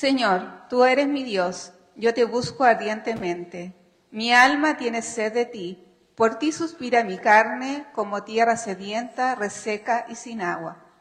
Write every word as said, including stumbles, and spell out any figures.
Señor, tú eres mi Dios, yo te busco ardientemente. Mi alma tiene sed de ti, por ti suspira mi carne como tierra sedienta, reseca y sin agua.